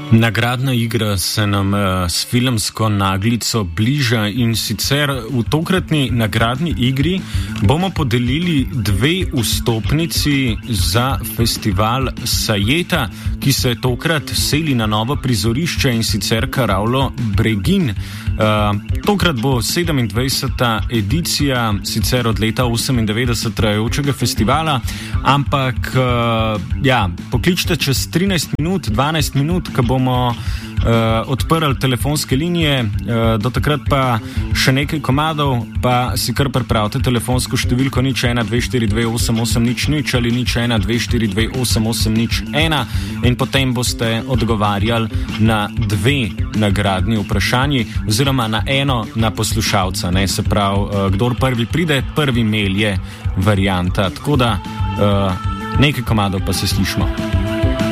Nagradna igra se nam s filmsko naglico bliža in sicer v tokratni nagradni igri bomo podelili 2 vstopnici za festival Sajeta, ki se tokrat seli na novo prizorišče in sicer Karavlo Bregin. Tokrat bo 27. edicija, sicer od leta 98 trajajočega festivala, ampak pokličite čez 13 minut, 12 minut, ko bomo odprli telefonske linije, do takrat pa še nekaj komadov, pa si kar pripravite telefonsko številko 01-242-880 ali 01-242-880 in potem boste odgovarjali na 2 nagradni vprašanji oziroma na eno na poslušalca, ne, se pravi, kdor prvi pride, prvi mail je varianta, tako da nekaj komadov pa se slišimo.